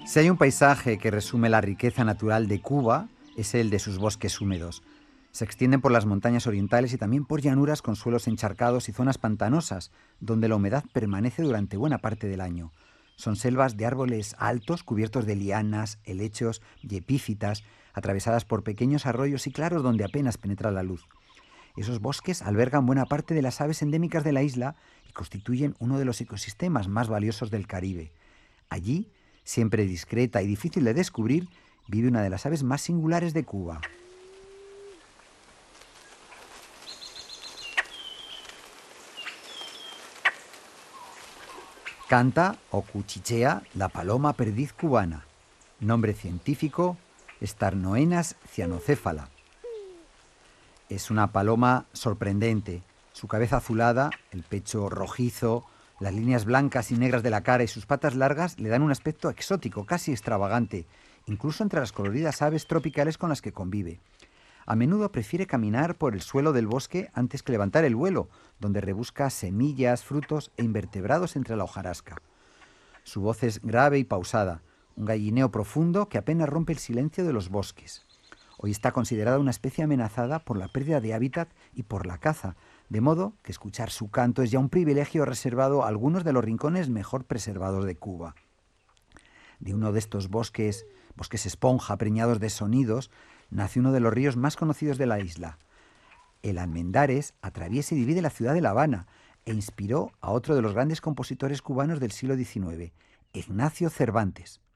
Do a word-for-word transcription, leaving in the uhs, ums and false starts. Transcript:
Si hay un paisaje que resume la riqueza natural de Cuba, es el de sus bosques húmedos. Se extienden por las montañas orientales y también por llanuras con suelos encharcados y zonas pantanosas, donde la humedad permanece durante buena parte del año. Son selvas de árboles altos cubiertos de lianas, helechos y epífitas, atravesadas por pequeños arroyos y claros donde apenas penetra la luz. Esos bosques albergan buena parte de las aves endémicas de la isla y constituyen uno de los ecosistemas más valiosos del Caribe. Allí, siempre discreta y difícil de descubrir, vive una de las aves más singulares de Cuba. Canta o cuchichea la paloma perdiz cubana. Nombre científico, Starnoenas cyanocéfala. Es una paloma sorprendente. Su cabeza azulada, el pecho rojizo, las líneas blancas y negras de la cara y sus patas largas le dan un aspecto exótico, casi extravagante, incluso entre las coloridas aves tropicales con las que convive. A menudo prefiere caminar por el suelo del bosque antes que levantar el vuelo, donde rebusca semillas, frutos e invertebrados entre la hojarasca. Su voz es grave y pausada, un gallineo profundo que apenas rompe el silencio de los bosques. Hoy está considerada una especie amenazada por la pérdida de hábitat y por la caza, de modo que escuchar su canto es ya un privilegio reservado a algunos de los rincones mejor preservados de Cuba. De uno de estos bosques, bosques esponja preñados de sonidos, nace uno de los ríos más conocidos de la isla. El Almendares atraviesa y divide la ciudad de La Habana e inspiró a otro de los grandes compositores cubanos del siglo diecinueve, Ignacio Cervantes.